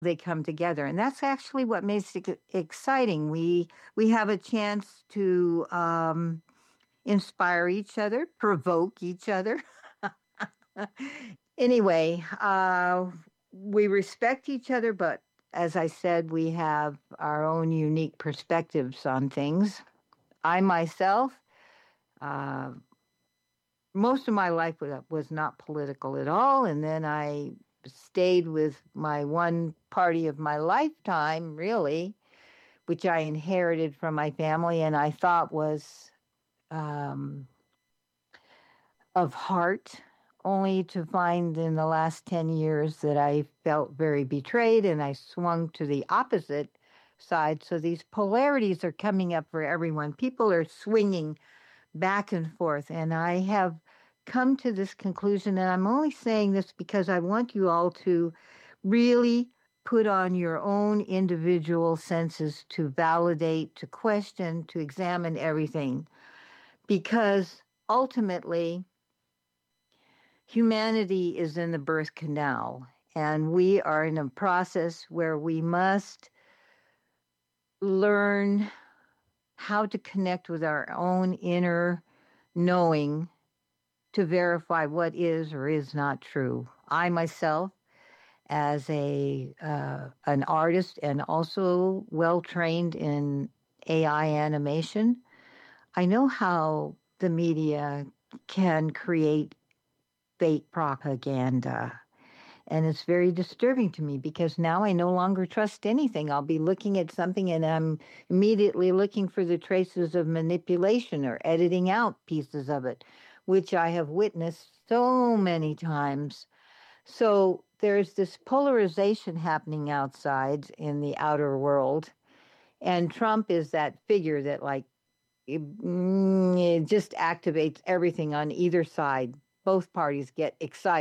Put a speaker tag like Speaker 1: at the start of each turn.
Speaker 1: they come together, and that's actually what makes it exciting. We have a chance to inspire each other, provoke each other. Anyway, we respect each other, but as I said, we have our own unique perspectives on things. I myself, uh, most of my life was not political at all, and then I stayed with my one party of my lifetime, really, which I inherited from my family, and I thought was um, of heart, only to find in the last 10 years that I felt very betrayed and I swung to the opposite side. So these polarities are coming up for everyone. People are swinging back and forth. And I have come to this conclusion, and I'm only saying this because I want you all to really put on your own individual senses to validate, to question, to examine everything. Because ultimately, humanity is in the birth canal, and we are in a process where we must learn how to connect with our own inner knowing to verify what is or is not true. I myself, as a an artist and also well trained in AI animation, I know how the media can create fake propaganda. And it's very disturbing to me because now I no longer trust anything. I'll be looking at something and I'm immediately looking for the traces of manipulation or editing out pieces of it, which I have witnessed so many times. So there's this polarization happening outside in the outer world. And Trump is that figure that, like, it just activates everything on either side. Both parties get excited.